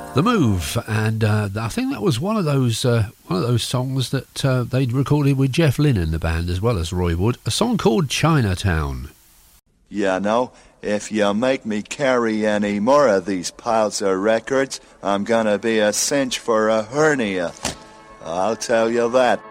The Move, and I think that was one of those songs that they'd recorded with Jeff Lynne in the band as well as Roy Wood, a song called Chinatown. Yeah, no, if you make me carry any more of these piles of records, I'm gonna be a cinch for a hernia. I'll tell you that.